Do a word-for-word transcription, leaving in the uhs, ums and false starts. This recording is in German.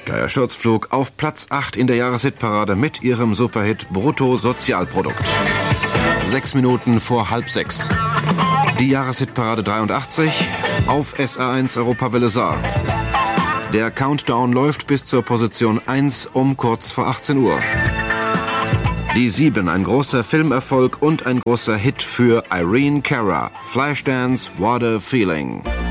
Gaia Schürzflug auf Platz acht in der Jahreshitparade mit ihrem Superhit Bruttosozialprodukt. Sechs Minuten vor halb sechs. Die Jahreshitparade dreiundachtzig auf S A eins Europawelle Saar. Der Countdown läuft bis zur Position eins um kurz vor achtzehn Uhr. Die sieben, ein großer Filmerfolg und ein großer Hit für Irene Cara. Flashdance, What a Feeling.